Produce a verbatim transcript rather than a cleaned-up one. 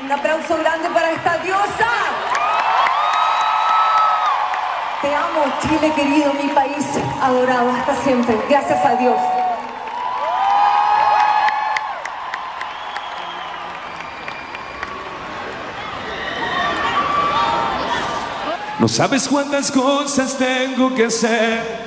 Un aplauso grande para esta diosa. Te amo, Chile querido, mi país adorado, hasta siempre. Gracias a Dios. No sabes cuántas cosas tengo que hacer